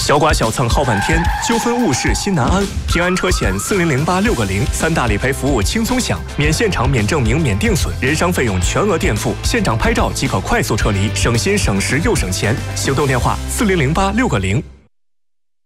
小剐小蹭耗半天，纠纷误事心难安。平安车险4008 6个0，三大理赔服务轻松享，免现场、免证明、免定损，人伤费用全额垫付，现场拍照即可快速撤离，省心省时又省钱。行动电话4008 6个0。